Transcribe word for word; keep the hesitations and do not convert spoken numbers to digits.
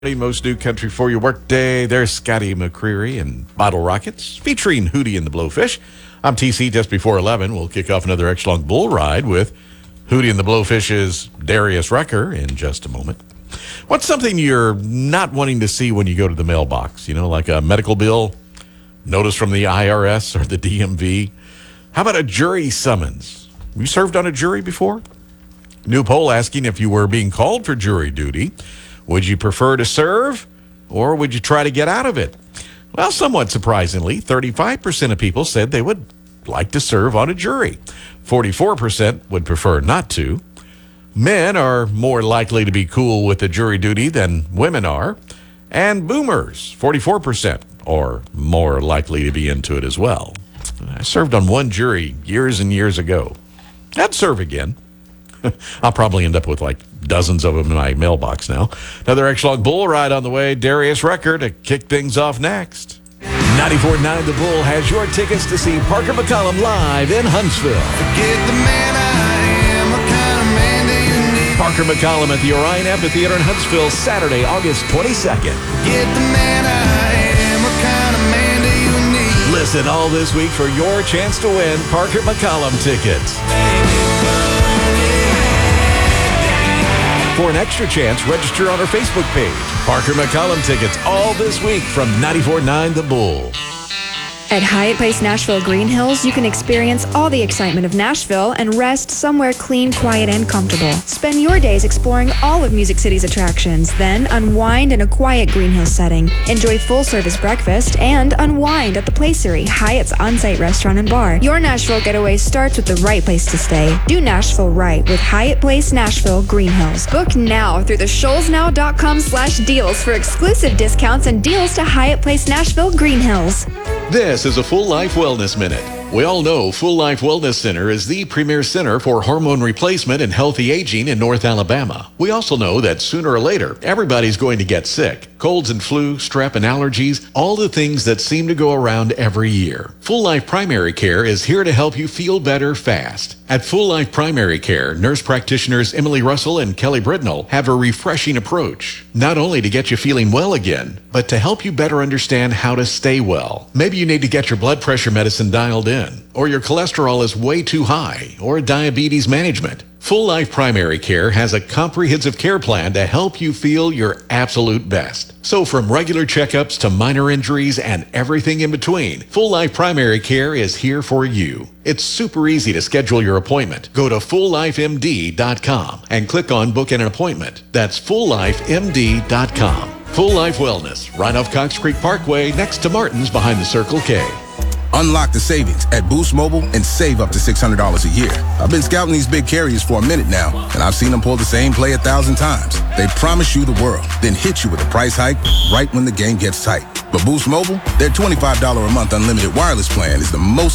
Most new country for your workday. There's Scotty McCreery and Bottle Rockets featuring Hootie and the Blowfish. I'm T C. Just before eleven, we'll kick off another extra long bull ride with Hootie and the Blowfish's Darius Rucker in just a moment. What's something you're not wanting to see when you go to the mailbox? You know, like a medical bill, notice from the I R S or the D M V. How about a jury summons? You served on a jury before? New poll asking if you were being called for jury duty. Would you prefer to serve, or would you try to get out of it? Well, somewhat surprisingly, thirty-five percent of people said they would like to serve on a jury. forty-four percent would prefer not to. Men are more likely to be cool with the jury duty than women are. And boomers, forty-four percent, are more likely to be into it as well. I served on one jury years and years ago. I'd serve again. I'll probably end up with like dozens of them in my mailbox now. Another extra-long bull ride on the way. Darius Rucker to kick things off next. ninety-four point nine The Bull has your tickets to see Parker McCollum live in Huntsville. Forget the man I am, what kind of man do you need? Parker McCollum at the Orion Amphitheater in Huntsville, Saturday, August twenty-second. Forget the man I am, what kind of man do you need? Listen all this week for your chance to win Parker McCollum tickets. For an extra chance, register on our Facebook page. Parker McCollum tickets all this week from ninety-four point nine The Bull. At Hyatt Place Nashville Green Hills, you can experience all the excitement of Nashville and rest somewhere clean, quiet, and comfortable. Spend your days exploring all of Music City's attractions, then unwind in a quiet Green Hills setting. Enjoy full-service breakfast and unwind at the Placery, Hyatt's on-site restaurant and bar. Your Nashville getaway starts with the right place to stay. Do Nashville right with Hyatt Place Nashville Green Hills. Book now through the shoals now dot com slash deals for exclusive discounts and deals to Hyatt Place Nashville Green Hills. This is a Full Life Wellness Minute. We all know Full Life Wellness Center is the premier center for hormone replacement and healthy aging in North Alabama. We also know that sooner or later, everybody's going to get sick. Colds and flu, strep and allergies, all the things that seem to go around every year. Full Life Primary Care is here to help you feel better fast. At Full Life Primary Care, nurse practitioners Emily Russell and Kelly Britnell have a refreshing approach, not only to get you feeling well again, but to help you better understand how to stay well. Maybe you need to get your blood pressure medicine dialed in, or your cholesterol is way too high, or diabetes management. Full Life Primary Care has a comprehensive care plan to help you feel your absolute best. So from regular checkups to minor injuries and everything in between, Full Life Primary Care is here for you. It's super easy to schedule your appointment. Go to full life M D dot com and click on Book an Appointment. That's full life M D dot com. Full Life Wellness, right off Cox Creek Parkway, next to Martin's behind the Circle K. Unlock the savings at Boost Mobile and save up to six hundred dollars a year. I've been scouting these big carriers for a minute now, and I've seen them pull the same play a thousand times. They promise you the world, then hit you with a price hike right when the game gets tight. But Boost Mobile, their twenty-five dollars a month unlimited wireless plan is the most